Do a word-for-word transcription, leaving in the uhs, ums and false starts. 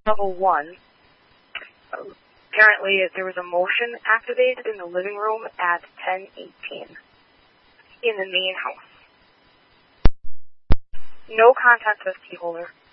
level one, apparently there was a motion activated in the living room at ten eighteen in the main house. No contact with key holder.